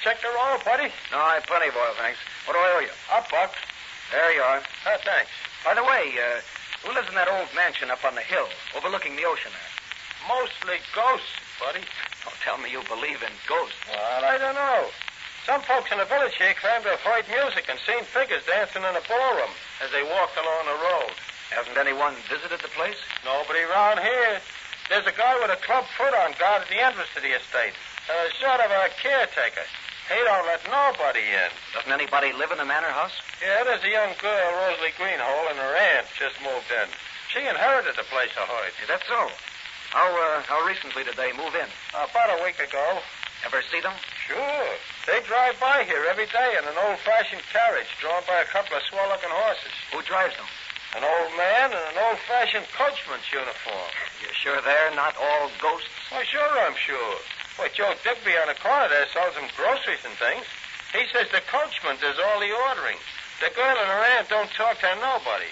check the roll, buddy? No, I have plenty of oil, thanks. What do I owe you? $1. There you are. Oh, thanks. By the way, who lives in that old mansion up on the hill, overlooking the ocean there? Mostly ghosts, buddy. Don't tell me you believe in ghosts. Well, I don't know. Some folks in the village here claim to have heard music and seen figures dancing in a ballroom as they walked along the road. Hasn't anyone visited the place? Nobody around here. There's a guy with a club foot on guard at the entrance to the estate. Sort of a caretaker. He don't let nobody in. Doesn't anybody live in the manor house? Yeah, there's a young girl, Rosalie Greenhole, and her aunt just moved in. She inherited the place, I heard. Is that so? How recently did they move in? About a week ago. Ever see them? Sure. They drive by here every day in an old-fashioned carriage drawn by a couple of swell-looking horses. Who drives them? An old man in an old-fashioned coachman's uniform. You sure they're not all ghosts? Oh, sure, I'm sure. Well, Joe Digby on the corner there sells them groceries and things. He says the coachman does all the ordering. The girl and her aunt don't talk to nobody.